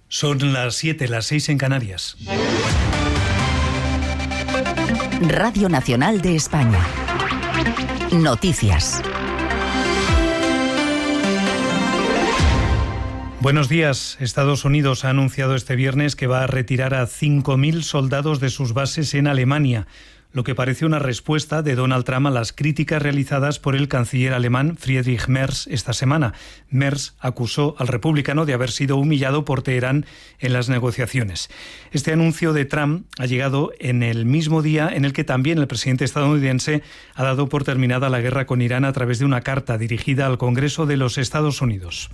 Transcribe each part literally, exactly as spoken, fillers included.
Son las siete, las seis en Canarias. Radio Nacional de España. Noticias. Buenos días. Estados Unidos ha anunciado este viernes que va a retirar a cinco mil soldados de sus bases en Alemania, lo que parece una respuesta de Donald Trump a las críticas realizadas por el canciller alemán Friedrich Merz esta semana. Merz acusó al republicano de haber sido humillado por Teherán en las negociaciones. Este anuncio de Trump ha llegado en el mismo día en el que también el presidente estadounidense ha dado por terminada la guerra con Irán a través de una carta dirigida al Congreso de los Estados Unidos.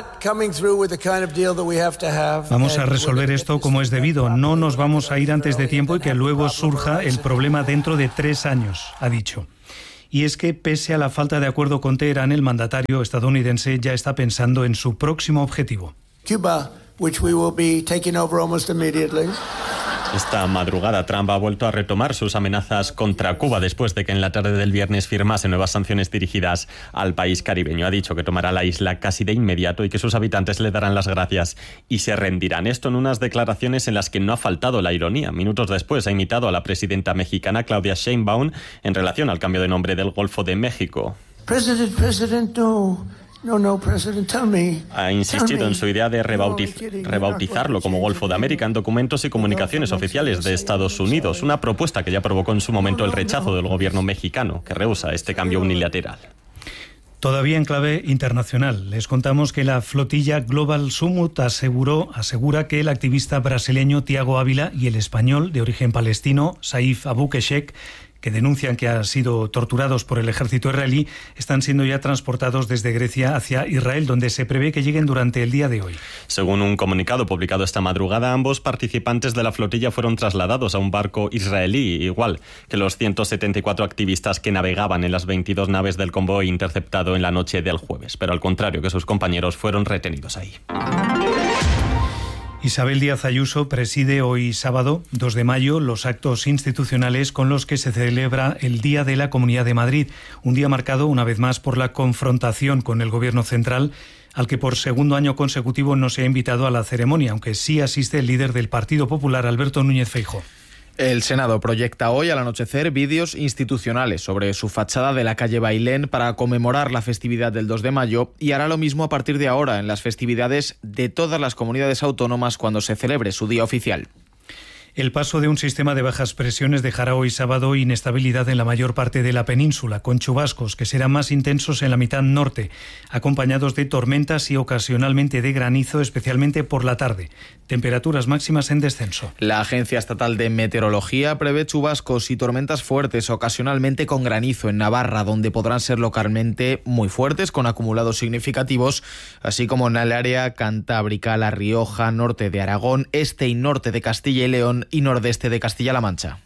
Vamos a resolver esto como es debido. No nos vamos a ir antes de tiempo y que luego surja el problema dentro de tres años, ha dicho. Y es que, pese a la falta de acuerdo con Teherán, el mandatario estadounidense ya está pensando en su próximo objetivo. Cuba, which we will be taking over almost immediately. Esta madrugada Trump ha vuelto a retomar sus amenazas contra Cuba después de que en la tarde del viernes firmase nuevas sanciones dirigidas al país caribeño. Ha dicho que tomará la isla casi de inmediato y que sus habitantes le darán las gracias y se rendirán. Esto en unas declaraciones en las que no ha faltado la ironía. Minutos después ha imitado a la presidenta mexicana Claudia Sheinbaum en relación al cambio de nombre del Golfo de México. President, President, no. No, no, President, tell me. Ha insistido en su idea de rebautiz- rebautizarlo como Golfo de América en documentos y comunicaciones oficiales de Estados Unidos, una propuesta que ya provocó en su momento el rechazo del gobierno mexicano, que rehúsa este cambio unilateral. Todavía en clave internacional, les contamos que la flotilla Global Summit aseguró, asegura que el activista brasileño Thiago Ávila y el español de origen palestino Saif Abou-Keshek, que denuncian que han sido torturados por el ejército israelí, están siendo ya transportados desde Grecia hacia Israel, donde se prevé que lleguen durante el día de hoy. Según un comunicado publicado esta madrugada, ambos participantes de la flotilla fueron trasladados a un barco israelí, igual que los ciento setenta y cuatro activistas que navegaban en las veintidós naves del convoy interceptado en la noche del jueves, pero al contrario que sus compañeros fueron retenidos ahí. Isabel Díaz Ayuso preside hoy sábado, dos de mayo, los actos institucionales con los que se celebra el Día de la Comunidad de Madrid, un día marcado una vez más por la confrontación con el Gobierno central, al que por segundo año consecutivo no se ha invitado a la ceremonia, aunque sí asiste el líder del Partido Popular, Alberto Núñez Feijóo. El Senado proyecta hoy al anochecer vídeos institucionales sobre su fachada de la calle Bailén para conmemorar la festividad del dos de mayo y hará lo mismo a partir de ahora en las festividades de todas las comunidades autónomas cuando se celebre su día oficial. El paso de un sistema de bajas presiones dejará hoy sábado inestabilidad en la mayor parte de la península, con chubascos que serán más intensos en la mitad norte, acompañados de tormentas y ocasionalmente de granizo, especialmente por la tarde. Temperaturas máximas en descenso. La Agencia Estatal de Meteorología prevé chubascos y tormentas fuertes, ocasionalmente con granizo en Navarra, donde podrán ser localmente muy fuertes, con acumulados significativos, así como en el área cantábrica, La Rioja, norte de Aragón, este y norte de Castilla y León y nordeste de Castilla-La Mancha.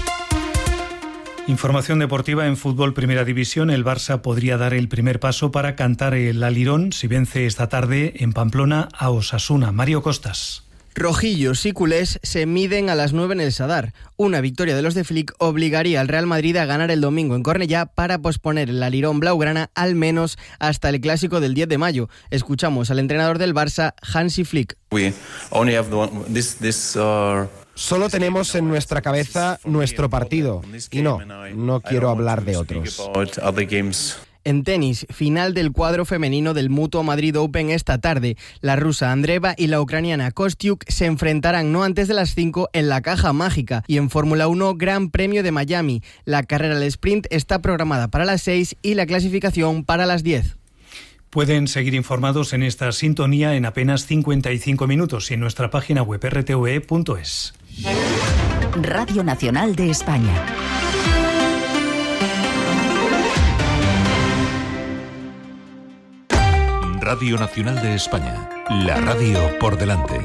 Información deportiva en fútbol Primera División. El Barça podría dar el primer paso para cantar el alirón si vence esta tarde en Pamplona a Osasuna. Mario Costas. Rojillos y culés se miden a las nueve en el Sadar. Una victoria de los de Flick obligaría al Real Madrid a ganar el domingo en Cornellá para posponer el alirón blaugrana al menos hasta el clásico del diez de mayo. Escuchamos al entrenador del Barça, Hansi Flick. We only have the one, this, this, uh... Solo tenemos en nuestra cabeza nuestro partido y no, no quiero hablar de otros. En tenis, final del cuadro femenino del Mutua Madrid Open esta tarde. La rusa Andreeva y la ucraniana Kostyuk se enfrentarán no antes de las cinco en la Caja Mágica. Y en Fórmula uno, Gran Premio de Miami. La carrera del sprint está programada para las seis y la clasificación para las diez. Pueden seguir informados en esta sintonía en apenas cincuenta y cinco minutos y en nuestra página web erre te ve punto es. Radio Nacional de España. Radio Nacional de España. La radio por delante.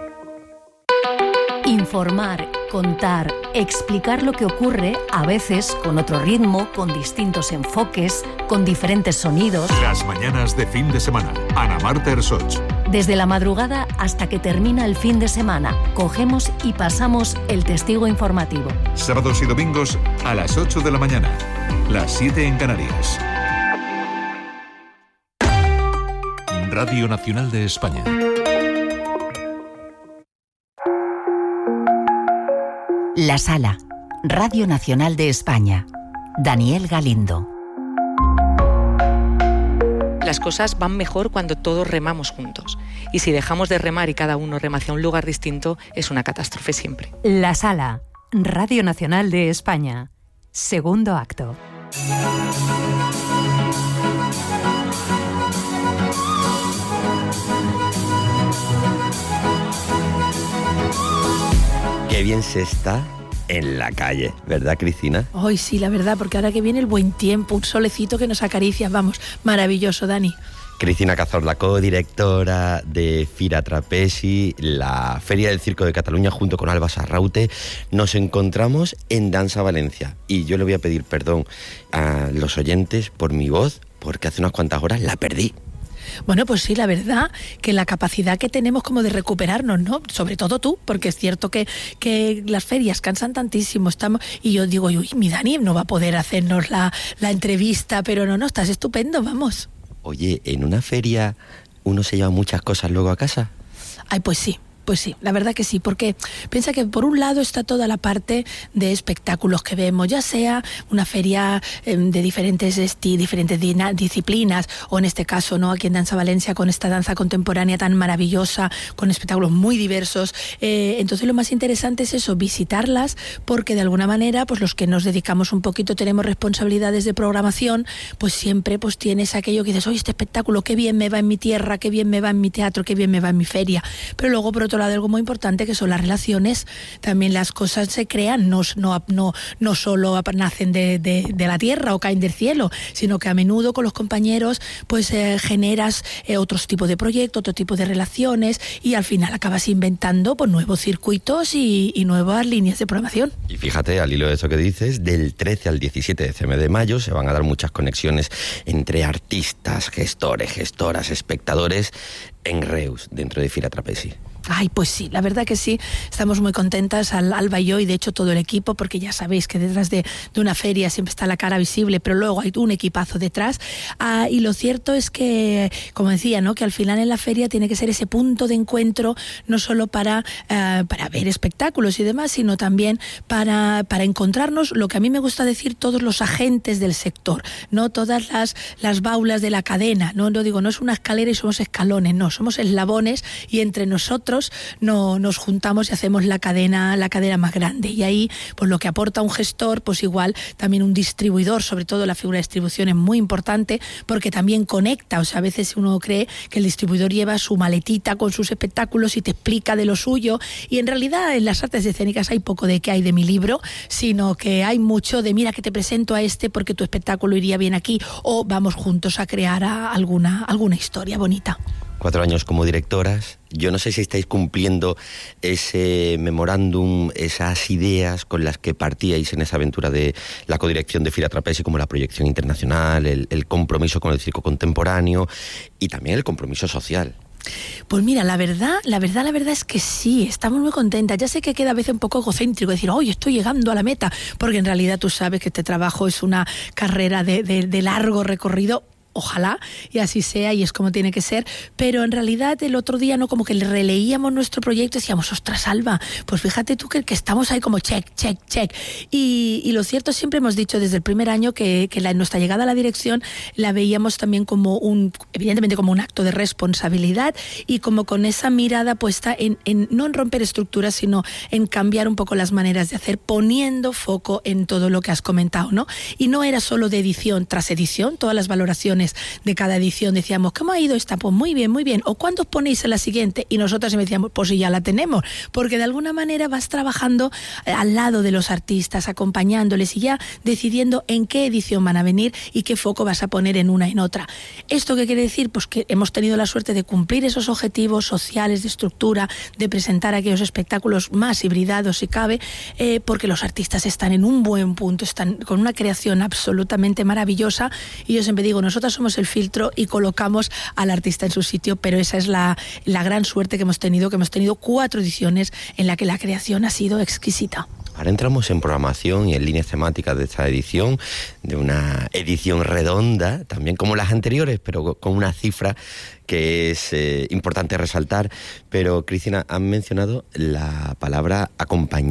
Informar, contar, explicar lo que ocurre, a veces con otro ritmo, con distintos enfoques, con diferentes sonidos. Las mañanas de fin de semana. Ana Marta Ersoch. Desde la madrugada hasta que termina el fin de semana, cogemos y pasamos el testigo informativo. Sábados y domingos a las ocho de la mañana, las siete en Canarias. Radio Nacional de España. La Sala, Radio Nacional de España. Daniel Galindo. Las cosas van mejor cuando todos remamos juntos. Y si dejamos de remar y cada uno rema hacia un lugar distinto, es una catástrofe siempre. La Sala, Radio Nacional de España. Segundo acto. Qué bien se está en la calle, ¿verdad, Cristina? Hoy sí, la verdad, porque ahora que viene el buen tiempo, un solecito que nos acaricia, vamos, maravilloso, Dani. Cristina Cazorla, co-directora de Fira Trapezi, la Feria del Circo de Cataluña, junto con Alba Sarraute. Nos encontramos en Dansa Valencia y yo le voy a pedir perdón a los oyentes por mi voz, porque hace unas cuantas horas la perdí. Bueno, pues sí, la verdad que la capacidad que tenemos como de recuperarnos, ¿no? Sobre todo tú, porque es cierto que, que las ferias cansan tantísimo, estamos, y yo digo, uy, mi Dani no va a poder hacernos la, la entrevista, pero no, no, estás estupendo, vamos. Oye, ¿en una feria uno se lleva muchas cosas luego a casa? Ay, pues sí. Pues sí, la verdad que sí, porque piensa que por un lado está toda la parte de espectáculos que vemos, ya sea una feria eh, de diferentes esti, diferentes dina, disciplinas, o en este caso, ¿no?, aquí en Dansa Valencia, con esta danza contemporánea tan maravillosa, con espectáculos muy diversos. Eh, entonces lo más interesante es eso, visitarlas, porque de alguna manera, pues los que nos dedicamos un poquito, tenemos responsabilidades de programación, pues siempre pues tienes aquello que dices, oye, este espectáculo, qué bien me va en mi tierra, qué bien me va en mi teatro, qué bien me va en mi feria. Pero luego, por otro lado, algo muy importante que son las relaciones. También las cosas se crean, no, no, no, no solo nacen de, de, de la tierra o caen del cielo, sino que a menudo con los compañeros pues eh, generas eh, otros tipos de proyectos, otro tipo de relaciones, y al final acabas inventando pues nuevos circuitos y, y nuevas líneas de programación. Y fíjate, al hilo de eso que dices, del trece al diecisiete de mayo se van a dar muchas conexiones entre artistas, gestores, gestoras, espectadores en Reus, dentro de Fira Trapezi. Ay, pues sí, la verdad que sí, estamos muy contentas, Alba y yo, y de hecho todo el equipo, porque ya sabéis que detrás de, de una feria siempre está la cara visible, pero luego hay un equipazo detrás. Ah, y lo cierto es que, como decía, ¿no?, que al final en la feria tiene que ser ese punto de encuentro, no solo para, uh, para ver espectáculos y demás, sino también para, para encontrarnos, lo que a mí me gusta decir, todos los agentes del sector, no todas las, las baulas de la cadena, no, no digo, no es una escalera y somos escalones, no, somos eslabones, y entre nosotros no, nos juntamos y hacemos la cadena, la cadena más grande. Y ahí, pues lo que aporta un gestor, pues igual también un distribuidor, sobre todo la figura de distribución es muy importante, porque también conecta. O sea, a veces uno cree que el distribuidor lleva su maletita con sus espectáculos y te explica de lo suyo, y en realidad en las artes escénicas hay poco de qué hay de mi libro, sino que hay mucho de mira que te presento a este porque tu espectáculo iría bien aquí, o vamos juntos a crear a alguna, alguna historia bonita. Cuatro años como directoras. Yo no sé si estáis cumpliendo ese memorándum, esas ideas con las que partíais en esa aventura de la codirección de Fira Trapezi, como la proyección internacional, el, el compromiso con el circo contemporáneo y también el compromiso social. Pues mira, la verdad, la verdad, la verdad es que sí, estamos muy contentas. Ya sé que queda a veces un poco egocéntrico decir, oye, estoy llegando a la meta, porque en realidad tú sabes que este trabajo es una carrera de, de, de largo recorrido. Ojalá y así sea, y es como tiene que ser, pero en realidad el otro día no, como que releíamos nuestro proyecto y decíamos, ostras, Alba, pues fíjate tú que, que estamos ahí como check, check, check, y, y lo cierto, siempre hemos dicho desde el primer año que, que la, nuestra llegada a la dirección la veíamos también como un, evidentemente como un acto de responsabilidad, y como con esa mirada puesta en, en no en romper estructuras, sino en cambiar un poco las maneras de hacer, poniendo foco en todo lo que has comentado, ¿no? Y no era solo de edición tras edición, todas las valoraciones de cada edición decíamos, ¿cómo ha ido esta? Pues muy bien, muy bien. ¿O cuándo os ponéis en la siguiente? Y nosotros me decíamos, pues sí, ya la tenemos, porque de alguna manera vas trabajando eh, al lado de los artistas, acompañándoles y ya decidiendo en qué edición van a venir y qué foco vas a poner en una y en otra. ¿Esto qué quiere decir? Pues que hemos tenido la suerte de cumplir esos objetivos sociales de estructura, de presentar aquellos espectáculos más hibridados si cabe, eh, porque los artistas están en un buen punto, están con una creación absolutamente maravillosa, y yo siempre digo, nosotros somos el filtro y colocamos al artista en su sitio, pero esa es la, la gran suerte que hemos tenido, que hemos tenido cuatro ediciones en la que la creación ha sido exquisita. Ahora entramos en programación y en líneas temáticas de esta edición, de una edición redonda, también como las anteriores, pero con una cifra que es eh, importante resaltar. Pero, Cristina, han mencionado la palabra acompañar.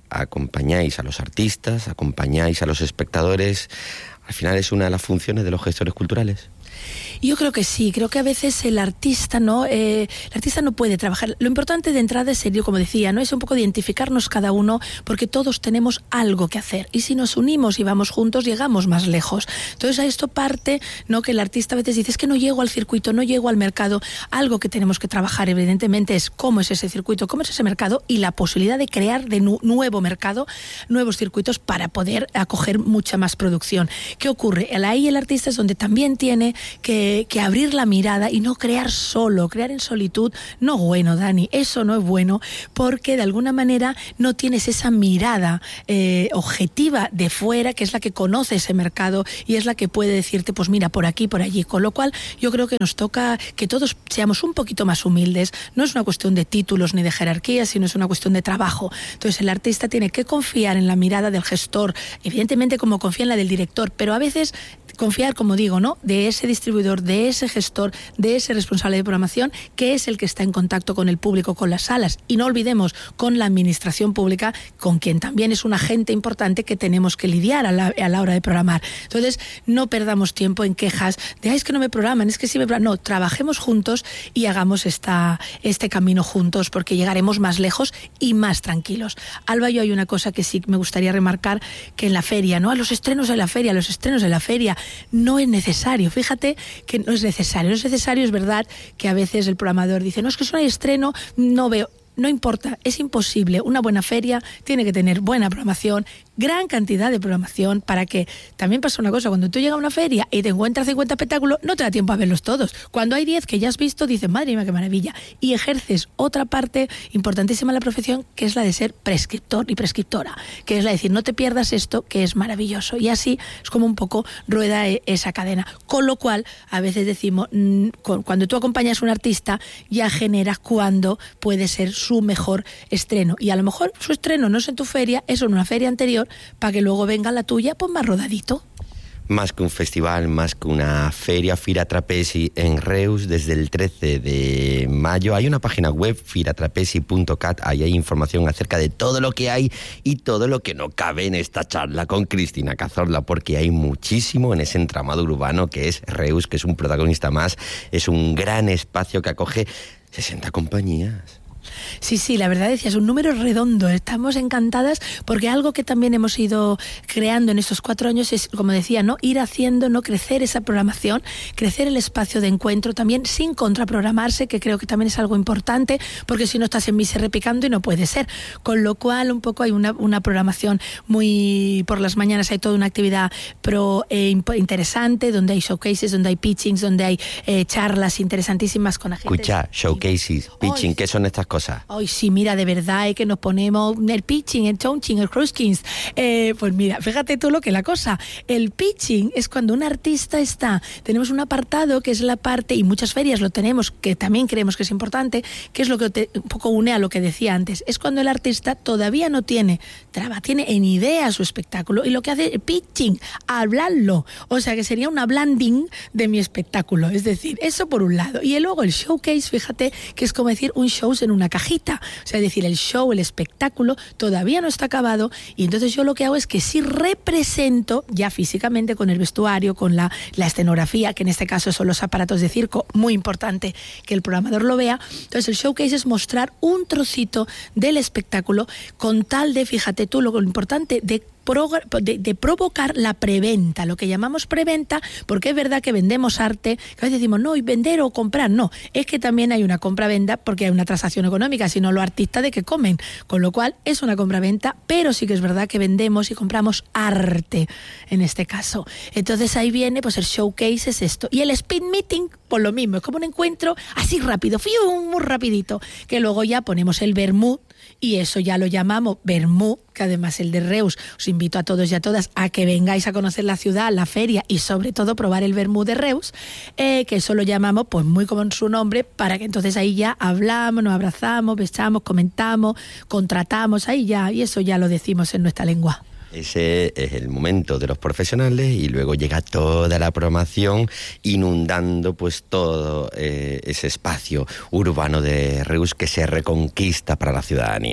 acompañáis a los artistas, acompañáis a los espectadores. Al final es una de las funciones de los gestores culturales. Yo creo que sí, creo que a veces el artista no eh, el artista no puede trabajar. Lo importante de entrada es serio, como decía, no es un poco de identificarnos cada uno, porque todos tenemos algo que hacer, y si nos unimos y vamos juntos llegamos más lejos. Entonces a esto parte, no, que el artista a veces dice, es que no llego al circuito, no llego al mercado. Algo que tenemos que trabajar evidentemente es cómo es ese circuito, cómo es ese mercado, y la posibilidad de crear de nu- nuevo mercado, nuevos circuitos para poder acoger mucha más producción. ¿Qué ocurre? Ahí el artista es donde también tiene Que, que abrir la mirada y no crear solo, crear en solitud. No bueno, Dani, eso no es bueno, porque de alguna manera no tienes esa mirada eh, objetiva de fuera, que es la que conoce ese mercado y es la que puede decirte, pues mira, por aquí, por allí. Con lo cual yo creo que nos toca que todos seamos un poquito más humildes. No es una cuestión de títulos ni de jerarquía, sino es una cuestión de trabajo. Entonces el artista tiene que confiar en la mirada del gestor, evidentemente como confía en la del director, pero a veces confiar, como digo, ¿no?, de ese distribuidor, de ese gestor, de ese responsable de programación, que es el que está en contacto con el público, con las salas. Y no olvidemos, con la administración pública, con quien también es un agente importante que tenemos que lidiar a la, a la hora de programar. Entonces, no perdamos tiempo en quejas de, ay, es que no me programan, es que sí me programan. No, trabajemos juntos y hagamos esta, este camino juntos, porque llegaremos más lejos y más tranquilos. Alba, yo hay una cosa que sí me gustaría remarcar, que en la feria, ¿no?, a los estrenos de la feria, a los estrenos de la feria, no es necesario. Fíjate que no es necesario. No es necesario, es verdad que a veces el programador dice, no, es que es un estreno, no veo. No importa, es imposible. Una buena feria tiene que tener buena programación, gran cantidad de programación, para que también pasa una cosa, cuando tú llegas a una feria y te encuentras cincuenta espectáculos, no te da tiempo a verlos todos. Cuando hay diez que ya has visto, dices, madre mía, qué maravilla. Y ejerces otra parte importantísima de la profesión, que es la de ser prescriptor y prescriptora, que es la de decir, no te pierdas esto, que es maravilloso. Y así es como un poco rueda esa cadena. Con lo cual, a veces decimos, cuando tú acompañas a un artista, ya generas cuando puede ser su mejor estreno. Y a lo mejor su estreno no es en tu feria, es en una feria anterior, para que luego venga la tuya, pues más rodadito. Más que un festival, más que una feria, Fira Trapezi en Reus desde el trece de mayo. Hay una página web, firatrapezi punto cat, ahí hay información acerca de todo lo que hay y todo lo que no cabe en esta charla con Cristina Cazorla, porque hay muchísimo en ese entramado urbano que es Reus, que es un protagonista más, es un gran espacio que acoge sesenta compañías. Sí, sí, la verdad decía, es un número redondo. Estamos encantadas porque algo que también hemos ido creando en estos cuatro años es, como decía, no ir haciendo, no crecer esa programación, crecer el espacio de encuentro también sin contraprogramarse, que creo que también es algo importante, porque si no estás en misa repicando y no puede ser. Con lo cual, un poco hay una, una programación muy... Por las mañanas hay toda una actividad pro eh, interesante, donde hay showcases, donde hay pitchings, donde hay eh, charlas interesantísimas con agentes. Escucha, showcases, pitching, ¿qué son estas cosas? Ay, sí, mira, de verdad, es que nos ponemos el pitching, el touching, el cruiskins. Eh, pues mira, fíjate tú lo que es la cosa. El pitching es cuando un artista está, tenemos un apartado que es la parte, y muchas ferias lo tenemos, que también creemos que es importante, que es lo que te, un poco une a lo que decía antes. Es cuando el artista todavía no tiene traba, tiene en idea su espectáculo, y lo que hace el pitching, hablarlo. O sea, que sería una blanding de mi espectáculo. Es decir, eso por un lado. Y luego el showcase, fíjate, que es como decir un show en una cajita, o sea, es decir, el show, el espectáculo todavía no está acabado, y entonces yo lo que hago es que sí represento ya físicamente con el vestuario, con la, la escenografía, que en este caso son los aparatos de circo, muy importante que el programador lo vea. Entonces el showcase es mostrar un trocito del espectáculo con tal de, fíjate tú, lo importante de De, de provocar la preventa, lo que llamamos preventa, porque es verdad que vendemos arte, que a veces decimos, no, y vender o comprar, no, es que también hay una compra-venta porque hay una transacción económica, sino los artistas de que comen, con lo cual es una compra-venta, pero sí que es verdad que vendemos y compramos arte, en este caso. Entonces ahí viene, pues el showcase es esto, y el speed meeting, pues lo mismo, es como un encuentro así rápido, fium, muy rapidito, que luego ya ponemos el vermut, y eso ya lo llamamos vermú, que además el de Reus, os invito a todos y a todas a que vengáis a conocer la ciudad, la feria y sobre todo probar el vermú de Reus, eh, que eso lo llamamos pues muy como en su nombre, para que entonces ahí ya hablamos, nos abrazamos, besamos, comentamos, contratamos, ahí ya, y eso ya lo decimos en nuestra lengua. Ese es el momento de los profesionales y luego llega toda la programación inundando pues todo eh, ese espacio urbano de Reus que se reconquista para la ciudadanía, ¿no?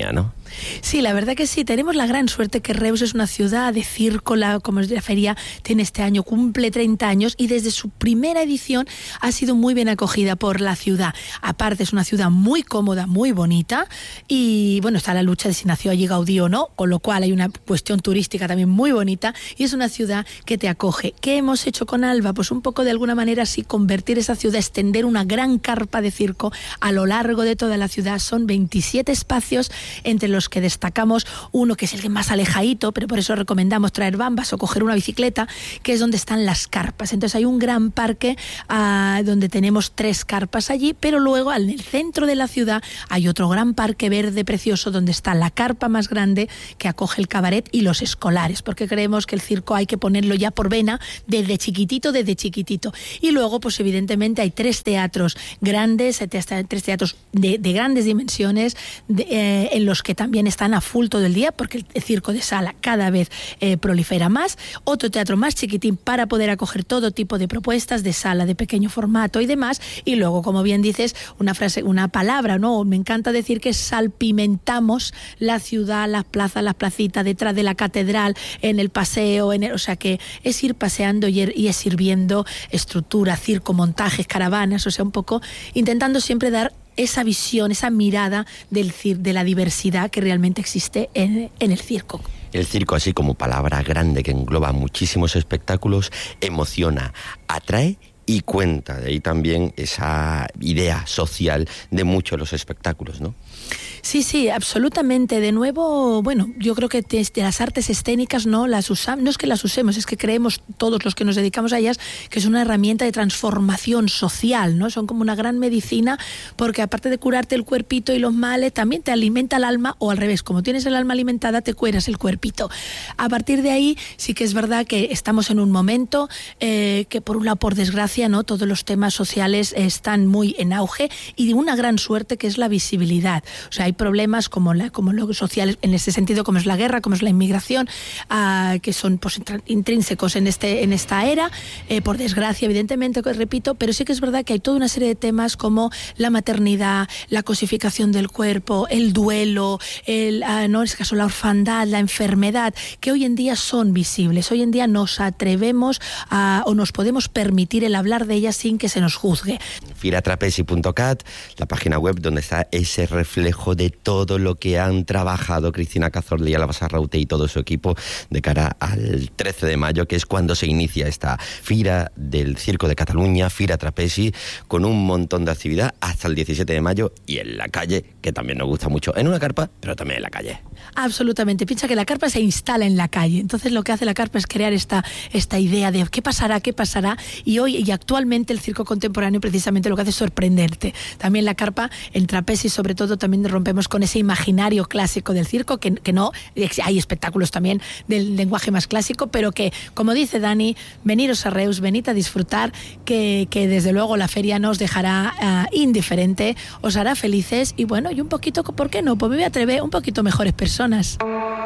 Sí, la verdad que sí, tenemos la gran suerte que Reus es una ciudad de circo, la, como es de la feria, tiene este año, cumple treinta años y desde su primera edición ha sido muy bien acogida por la ciudad. Aparte es una ciudad muy cómoda, muy bonita y bueno, está la lucha de si nació allí Gaudí o no, con lo cual hay una cuestión turística también muy bonita y es una ciudad que te acoge. ¿Qué hemos hecho con Alba? Pues un poco de alguna manera sí convertir esa ciudad, extender una gran carpa de circo a lo largo de toda la ciudad. Son veintisiete espacios entre los que destacamos uno que es el que más alejadito, pero por eso recomendamos traer bambas o coger una bicicleta, que es donde están las carpas. Entonces hay un gran parque uh, donde tenemos tres carpas allí, pero luego en el centro de la ciudad hay otro gran parque verde precioso donde está la carpa más grande que acoge el cabaret y los escolares, porque creemos que el circo hay que ponerlo ya por vena desde chiquitito, desde chiquitito. Y luego, pues evidentemente hay tres teatros grandes, tres teatros de, de grandes dimensiones, de, eh, en los que también están a full todo el día, porque el circo de sala cada vez eh, prolifera más. Otro teatro más chiquitín para poder acoger todo tipo de propuestas de sala de pequeño formato y demás. Y luego, como bien dices, una frase, una palabra, ¿no? Me encanta decir que salpimentamos la ciudad, las plazas, las placitas, detrás de la catedral, en el paseo, en el, o sea que es ir paseando y, y es ir viendo estructura, circo, montajes, caravanas, o sea, un poco intentando siempre dar esa visión, esa mirada del cir- de la diversidad que realmente existe en, en el circo. El circo, así como palabra grande que engloba muchísimos espectáculos, emociona, atrae y cuenta. De ahí también esa idea social de muchos de los espectáculos, ¿no? Sí, sí, absolutamente. De nuevo, bueno, yo creo que de las artes escénicas no las usamos, no es que las usemos, es que creemos todos los que nos dedicamos a ellas que es una herramienta de transformación social, ¿no? Son como una gran medicina porque aparte de curarte el cuerpito y los males, también te alimenta el alma o al revés, como tienes el alma alimentada te cueras el cuerpito. A partir de ahí sí que es verdad que estamos en un momento eh, que por un lado, por desgracia, ¿no? Todos los temas sociales están muy en auge y de una gran suerte que es la visibilidad. O sea, hay problemas como, la, como los sociales en ese sentido, como es la guerra, como es la inmigración, uh, que son pues, intrínsecos en, este, en esta era, eh, por desgracia, evidentemente, repito, pero sí que es verdad que hay toda una serie de temas como la maternidad, la cosificación del cuerpo, el duelo, el, uh, no, en este caso la orfandad, la enfermedad, que hoy en día son visibles. Hoy en día nos atrevemos a, o nos podemos permitir el hablar de ellas sin que se nos juzgue. firatrapezi punto cat, la página web donde está ese reflejo de todo lo que han trabajado Cristina Cazorla y Alba Sarraute y todo su equipo de cara al trece de mayo, que es cuando se inicia esta Fira del Circo de Cataluña, Fira Trapezi, con un montón de actividad hasta el diecisiete de mayo y en la calle, que también nos gusta mucho, en una carpa, pero también en la calle. Absolutamente, piensa que la carpa se instala en la calle, entonces lo que hace la carpa es crear esta, esta idea de qué pasará, qué pasará, y hoy y actualmente el circo contemporáneo precisamente lo que hace es sorprenderte. También la carpa, el trapezi sobre todo, también rompemos con ese imaginario clásico del circo, que, que no, hay espectáculos también del lenguaje más clásico, pero que, como dice Dani, veniros a Reus, venid a disfrutar, que, que desde luego la feria no os dejará uh, indiferente, os hará felices y bueno, y un poquito, ¿por qué no? Pues me voy a atrever un poquito mejores personas.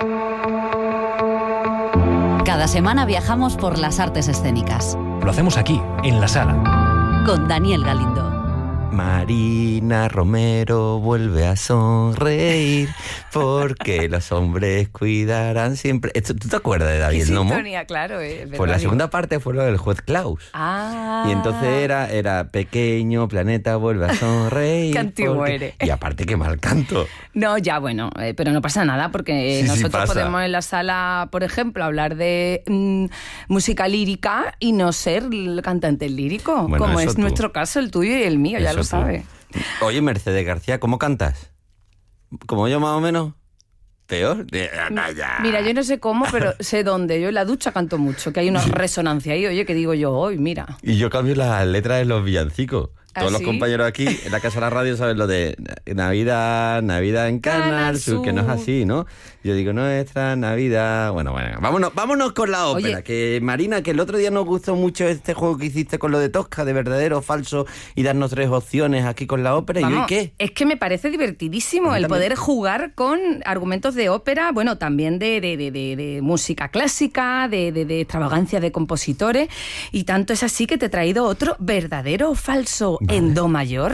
Cada semana viajamos por las artes escénicas. Lo hacemos aquí, en la sala. Con Daniel Galindo. Marina Romero vuelve a sonreír porque los hombres cuidarán siempre. Esto, ¿tú te acuerdas de David ¿Qué Nomo? Sintonía, claro. Eh, Pues la segunda parte fue lo del juez Klaus. Ah. Y entonces era, era pequeño, planeta vuelve a sonreír. Qué antiguo porque... eres. Y aparte qué mal canto. No, ya bueno, eh, pero no pasa nada porque Sí, sí nosotros pasa. podemos en la sala, por ejemplo, hablar de mm, música lírica y no ser el cantante lírico, Bueno, como eso es tú. nuestro caso, el tuyo y el mío, ya Eso lo tú. sabe. Oye, Mercedes García, ¿cómo cantas? ¿Como yo más o menos? ¿Peor? Mira, yo no sé cómo, pero sé dónde. Yo en la ducha canto mucho, que hay una resonancia ahí, oye, que digo yo hoy, mira. Y yo cambio las letras de los villancicos. ¿Ah, Todos los sí? compañeros aquí en la Casa de la Radio saben lo de Navidad, Navidad en Canal, Canal Sur, que no es Sur. así, ¿no? Yo digo, nuestra Navidad... Bueno, bueno, vámonos, vámonos con la ópera. Oye. Que Marina, que el otro día nos gustó mucho este juego que hiciste con lo de Tosca, de verdadero o falso, y darnos tres opciones aquí con la ópera. Vamos, ¿Y hoy qué? es que me parece divertidísimo A mí el también. poder jugar con argumentos de ópera, bueno, también de, de, de, de, de música clásica, de, de, de extravagancia de compositores, y tanto es así que te he traído otro verdadero o falso Vale. en do mayor.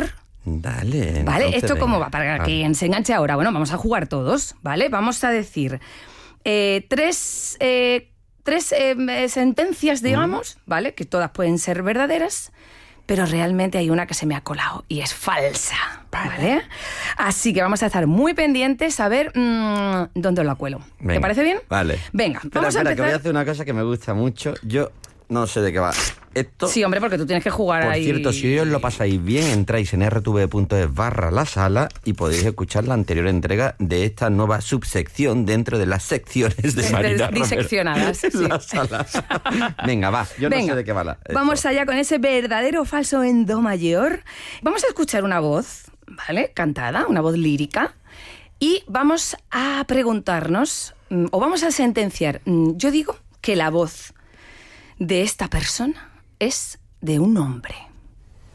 Dale. ¿Vale? ¿Esto venga. cómo va? Para que quien se enganche ahora. Bueno, vamos a jugar todos, ¿vale? Vamos a decir eh, tres, eh, tres eh, sentencias, digamos, mm. ¿vale? Que todas pueden ser verdaderas, pero realmente hay una que se me ha colado y es falsa, ¿vale? ¿vale? Así que vamos a estar muy pendientes a ver mmm, dónde lo acuelo. Venga. ¿Te parece bien? Vale. Venga, espera, vamos espera, a empezar. que voy a hacer una cosa que me gusta mucho. Yo no sé de qué va. Esto, sí, hombre, porque tú tienes que jugar por ahí. Por cierto, si hoy os lo pasáis bien, entráis en r t v punto es barra la sala y podéis escuchar la anterior entrega de esta nueva subsección dentro de las secciones de Marina diseccionadas. Sí. La sala. Venga, va. Yo Venga, no sé de qué va la... Esto. Vamos allá con ese verdadero o falso en do mayor. Vamos a escuchar una voz, ¿vale? Cantada, una voz lírica. Y vamos a preguntarnos, o vamos a sentenciar. Yo digo que la voz de esta persona es de un hombre.